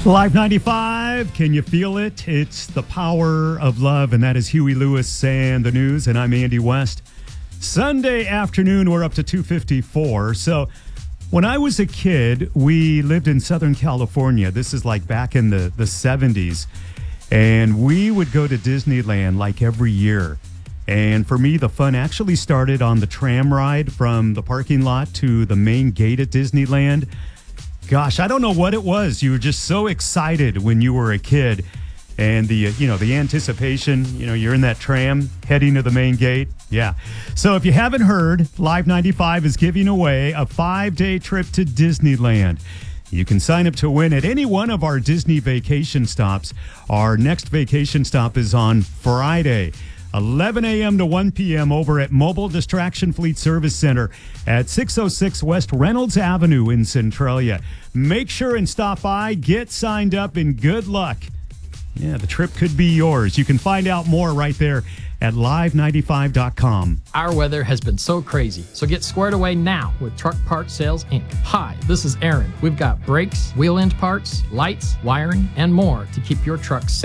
Live 95, can you feel it? It's the power of love, and that is Huey Lewis and the news, and I'm Andy West. Sunday afternoon, we're up to 2:54. So when I was a kid, we lived in Southern California. This is like back in the 70s, and we would go to Disneyland like every year. And for me, the fun actually started on the tram ride from the parking lot to the main gate at Disneyland. Gosh, I don't know what it was. You were just so excited when you were a kid, and the anticipation. You're in that tram heading to the main gate. Yeah. So if you haven't heard, Live 95 is giving away a 5-day trip to Disneyland. You can sign up to win at any one of our Disney vacation stops. Our next vacation stop is on Friday, 11 a.m. to 1 p.m. over at Mobile Distraction Fleet Service Center at 606 West Reynolds Avenue in Centralia. Make sure and stop by, get signed up, and good luck. Yeah, the trip could be yours. You can find out more right there at live95.com. Our weather has been so crazy, so get squared away now with Truck Parts Sales Inc. Hi, this is Aaron. We've got brakes, wheel end parts, lights, wiring, and more to keep your truck safe